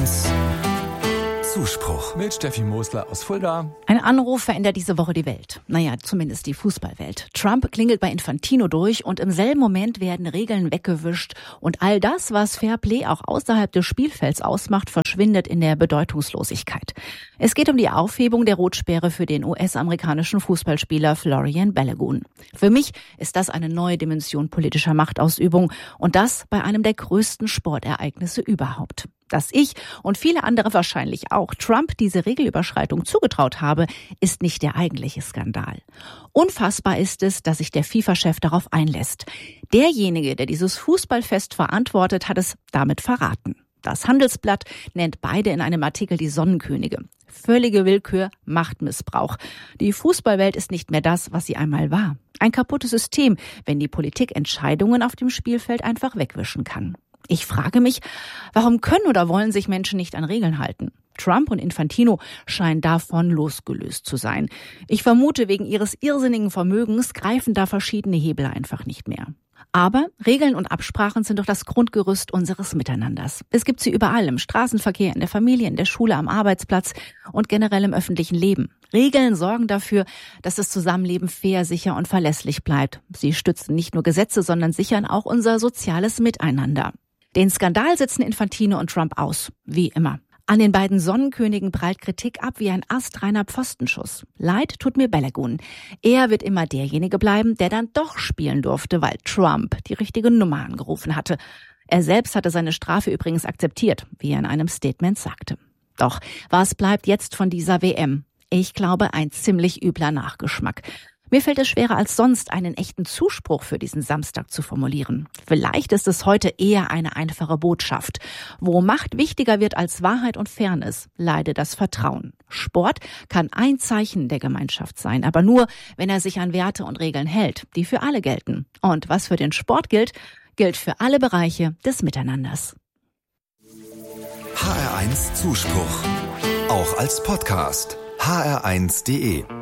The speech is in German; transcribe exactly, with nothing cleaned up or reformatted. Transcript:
eins Zuspruch. Mit Steffi Mosler aus Fulda. Ein Anruf verändert diese Woche die Welt. Naja, zumindest die Fußballwelt. Trump klingelt bei Infantino durch und im selben Moment werden Regeln weggewischt. Und all das, was Fairplay auch außerhalb des Spielfelds ausmacht, verschwindet in der Bedeutungslosigkeit. Es geht um die Aufhebung der Rotsperre für den U S-amerikanischen Fußballspieler Florian Balogun. Für mich ist das eine neue Dimension politischer Machtausübung. Und das bei einem der größten Sportereignisse überhaupt. Dass ich und viele andere wahrscheinlich auch Trump diese Regelüberschreitung zugetraut habe, ist nicht der eigentliche Skandal. Unfassbar ist es, dass sich der FIFA-Chef darauf einlässt. Derjenige, der dieses Fußballfest verantwortet, hat es damit verraten. Das Handelsblatt nennt beide in einem Artikel die Sonnenkönige. Völlige Willkür, Machtmissbrauch. Die Fußballwelt ist nicht mehr das, was sie einmal war. Ein kaputtes System, wenn die Politik Entscheidungen auf dem Spielfeld einfach wegwischen kann. Ich frage mich, warum können oder wollen sich Menschen nicht an Regeln halten? Trump und Infantino scheinen davon losgelöst zu sein. Ich vermute, wegen ihres irrsinnigen Vermögens greifen da verschiedene Hebel einfach nicht mehr. Aber Regeln und Absprachen sind doch das Grundgerüst unseres Miteinanders. Es gibt sie überall, im Straßenverkehr, in der Familie, in der Schule, am Arbeitsplatz und generell im öffentlichen Leben. Regeln sorgen dafür, dass das Zusammenleben fair, sicher und verlässlich bleibt. Sie stützen nicht nur Gesetze, sondern sichern auch unser soziales Miteinander. Den Skandal sitzen Infantino und Trump aus, wie immer. An den beiden Sonnenkönigen prallt Kritik ab wie ein astreiner Pfostenschuss. Leid tut mir Balogun. Er wird immer derjenige bleiben, der dann doch spielen durfte, weil Trump die richtige Nummer angerufen hatte. Er selbst hatte seine Strafe übrigens akzeptiert, wie er in einem Statement sagte. Doch was bleibt jetzt von dieser W M? Ich glaube, ein ziemlich übler Nachgeschmack. Mir fällt es schwerer als sonst, einen echten Zuspruch für diesen Samstag zu formulieren. Vielleicht ist es heute eher eine einfache Botschaft. Wo Macht wichtiger wird als Wahrheit und Fairness, leide das Vertrauen. Sport kann ein Zeichen der Gemeinschaft sein, aber nur, wenn er sich an Werte und Regeln hält, die für alle gelten. Und was für den Sport gilt, gilt für alle Bereiche des Miteinanders. H R eins Zuspruch. Auch als Podcast. H R eins punkt de